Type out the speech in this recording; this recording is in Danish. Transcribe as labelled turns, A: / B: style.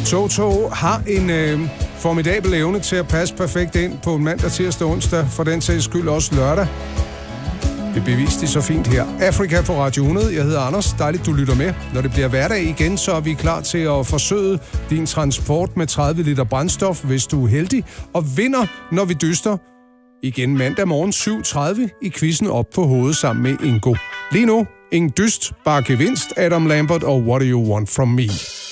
A: Toto har en formidabel evne til at passe perfekt ind på en mandag, tirsdag, onsdag, for den sags skyld også lørdag. Det beviste de så fint her. Afrika på Radio 100. Jeg hedder Anders. Dejligt, du lytter med. Når det bliver hverdag igen, så er vi klar til at forsøge din transport med 30 liter brændstof, hvis du er heldig, og vinder, når vi dyster. Igen mandag morgen 7.30 i quizzen op på hovedet sammen med Ingo. Lige nu, ingen dyst, bare gevinst. Adam Lambert og What Do You Want From Me?